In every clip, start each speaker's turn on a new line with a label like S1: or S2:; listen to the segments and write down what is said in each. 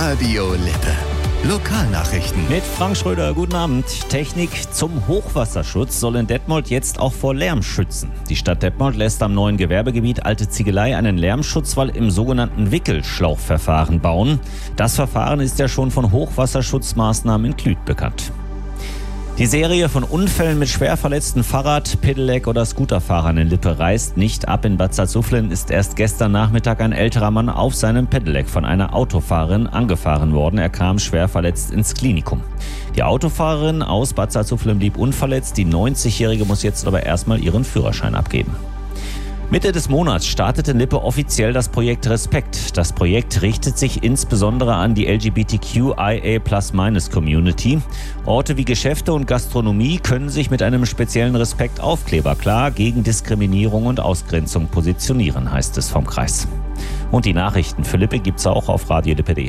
S1: Radio Lippe. Lokalnachrichten.
S2: Mit Frank Schröder, guten Abend. Technik zum Hochwasserschutz soll in Detmold jetzt auch vor Lärm schützen. Die Stadt Detmold lässt am neuen Gewerbegebiet Alte Ziegelei einen Lärmschutzwall im sogenannten Wickelschlauchverfahren bauen. Das Verfahren ist ja schon von Hochwasserschutzmaßnahmen in Klüt bekannt. Die Serie von Unfällen mit schwer verletzten Fahrrad-, Pedelec- oder Scooterfahrern in Lippe reißt nicht ab. In Bad Salzuflen ist erst gestern Nachmittag ein älterer Mann auf seinem Pedelec von einer Autofahrerin angefahren worden. Er kam schwer verletzt ins Klinikum. Die Autofahrerin aus Bad Salzuflen blieb unverletzt. Die 90-Jährige muss jetzt aber erstmal ihren Führerschein abgeben. Mitte des Monats startet in Lippe offiziell das Projekt Respekt. Das Projekt richtet sich insbesondere an die LGBTQIA+- Community. Orte wie Geschäfte und Gastronomie können sich mit einem speziellen Respektaufkleber klar gegen Diskriminierung und Ausgrenzung positionieren, heißt es vom Kreis. Und die Nachrichten für Lippe gibt's auch auf radiolippe.de.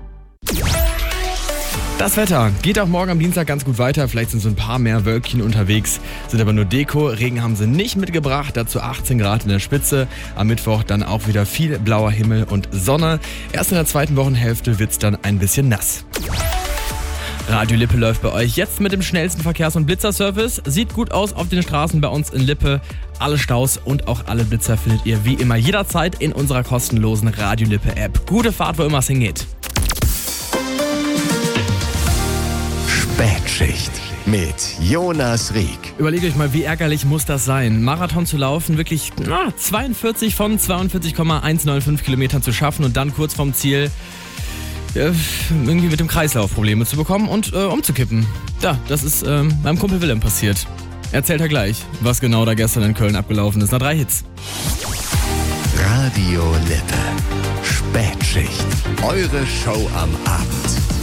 S3: Das Wetter geht auch morgen am Dienstag ganz gut weiter. Vielleicht sind so ein paar mehr Wölkchen unterwegs, sind aber nur Deko. Regen haben sie nicht mitgebracht, dazu 18 Grad in der Spitze. Am Mittwoch dann auch wieder viel blauer Himmel und Sonne. Erst in der zweiten Wochenhälfte wird's dann ein bisschen nass. Radio Lippe läuft bei euch jetzt mit dem schnellsten Verkehrs- und Blitzerservice. Sieht gut aus auf den Straßen bei uns in Lippe. Alle Staus und auch alle Blitzer findet ihr wie immer jederzeit in unserer kostenlosen Radio Lippe App. Gute Fahrt, wo immer es hingeht.
S1: Spätschicht mit Jonas Rieck.
S3: Überlegt euch mal, wie ärgerlich muss das sein, Marathon zu laufen, wirklich 42 von 42,195 Kilometern zu schaffen und dann kurz vorm Ziel irgendwie mit dem Kreislauf Probleme zu bekommen und umzukippen. Ja, das ist meinem Kumpel Willem passiert. Erzählt er gleich, was genau da gestern in Köln abgelaufen ist. 3 Hits.
S1: Radio Lippe. Spätschicht. Eure Show am Abend.